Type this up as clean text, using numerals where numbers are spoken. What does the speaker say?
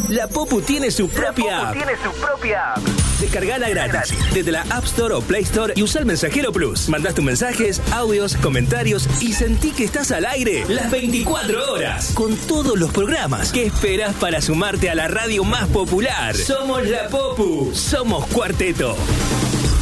La Popu tiene su propia app. Descargala gratis desde la App Store o Play Store y usa el Mensajero Plus. Mandás tus mensajes, audios, comentarios y sentí que estás al aire las 24 horas con todos los programas. ¿Qué esperas para sumarte a la radio más popular? Somos La Popu, somos Cuarteto.